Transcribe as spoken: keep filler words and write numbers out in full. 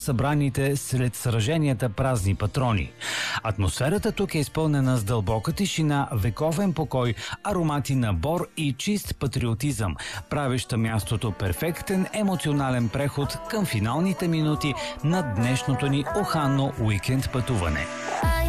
събраните след сраженията празни патрони. Атмосферата тук е изпълнена с дълбока тишина, вековен покой, аромати на бор и чист патриотизъм, правеща мястото перфектен емоционален преход към финалните минути на днешното ни оханно уикенд пътуване.